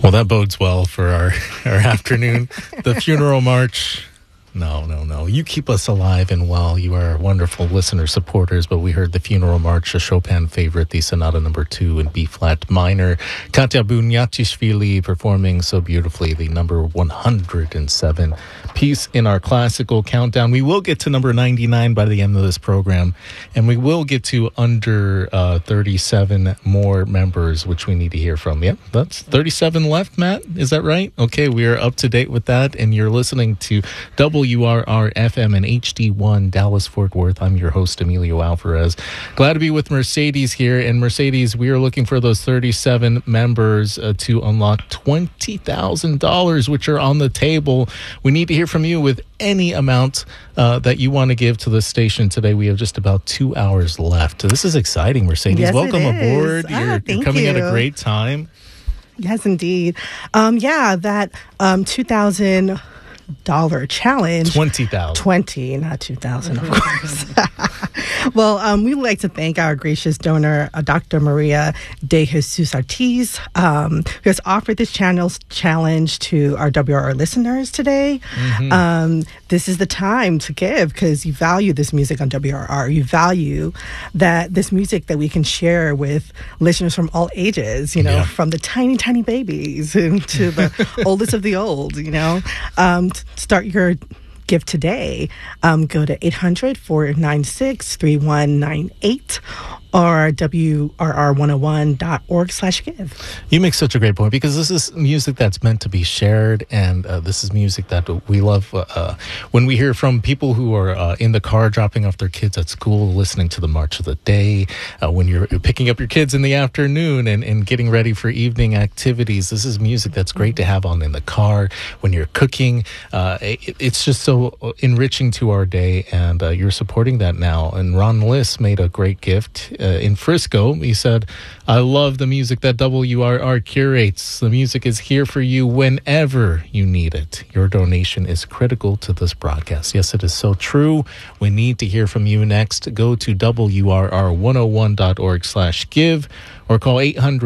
Well, that bodes well for our afternoon. The funeral march. No. You keep us alive and well. You are wonderful listener supporters, but we heard the funeral march, a Chopin favorite, the Sonata number 2 in B-flat minor. Katya Bunyatishvili performing so beautifully, the number 107 piece in our classical countdown. We will get to number 99 by the end of this program, and we will get to under 37 more members, which we need to hear from. Yep, that's 37 left, Matt. Is that right? Okay, we are up to date with that, and you're listening to WRR-FM and HD1 Dallas-Fort Worth. I'm your host, Emilio Alvarez. Glad to be with Mercedes here. And Mercedes, we are looking for those 37 members to unlock $20,000, which are on the table. We need to hear from you with any amount that you want to give to the station today. We have just about 2 hours left. This is exciting, Mercedes. Yes, welcome aboard. You're coming at a great time. Yes, indeed. That $2,000 challenge. 20,000. 20, not 2,000, of course. Well, we would like to thank our gracious donor, Dr. Maria de Jesus Ortiz, who has offered this challenge to our WRR listeners today. Mm-hmm. This is the time to give because you value this music on WRR. You value that this music that we can share with listeners from all ages, from the tiny, tiny babies to the oldest of the old, Start your gift today. Go to 800-496-3198 or WRR101.org/give. You make such a great point because this is music that's meant to be shared, and this is music that we love. When we hear from people who are in the car dropping off their kids at school, listening to the March of the Day, when you're picking up your kids in the afternoon and getting ready for evening activities, this is music that's great to have on in the car. When you're cooking, it's just so enriching to our day, and you're supporting that now. And Ron Liss made a great gift in Frisco. He said, I love the music that WRR curates. The music is here for you whenever you need it. Your donation is critical to this broadcast. Yes, it is so true. We need to hear from you next. Go to WRR101.org/give or call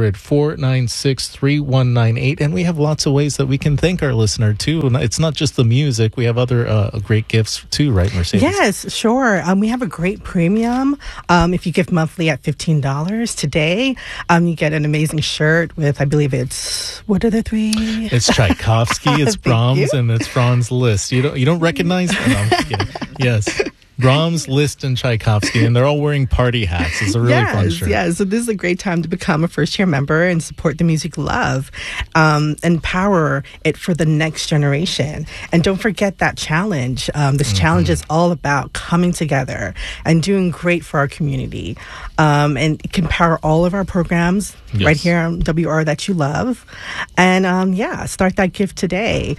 800-496-3198. And we have lots of ways that we can thank our listener, too. It's not just the music. We have other great gifts, too, right, Mercedes? Yes, sure. We have a great premium. If you give monthly at $15 today, you get an amazing shirt with, I believe it's, what are the three? It's Tchaikovsky, it's Brahms, and it's Franz Liszt. You don't recognize? No, I'm kidding. Yes. Brahms, Liszt, and Tchaikovsky, and they're all wearing party hats. It's a really fun shirt. Yes, so this is a great time to become a first-year member and support the music love, and power it for the next generation. And don't forget that challenge. This challenge is all about coming together and doing great for our community. And it can power all of our programs right here on WR that you love. And start that gift today.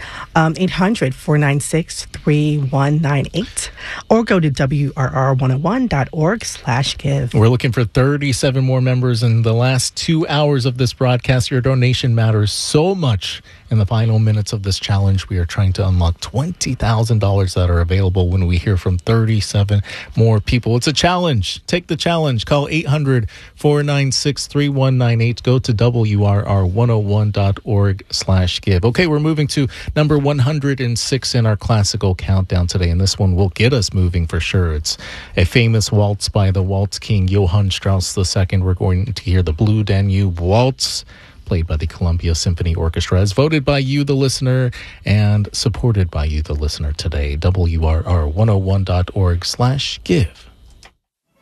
800-496-3198 or go to WRR101.org/give. We're looking for 37 more members in the last 2 hours of this broadcast. Your donation matters so much. In the final minutes of this challenge, we are trying to unlock $20,000 that are available when we hear from 37 more people. It's a challenge. Take the challenge. Call 800-496-3198. Go to WRR101.org/give. Okay, we're moving to number 106 in our classical countdown today, and this one will get us moving for sure. It's a famous waltz by the waltz king Johann Strauss II. We're going to hear the Blue Danube Waltz, played by the Columbia Symphony Orchestra, as voted by you, the listener, and supported by you, the listener, today. WRR101.org/give.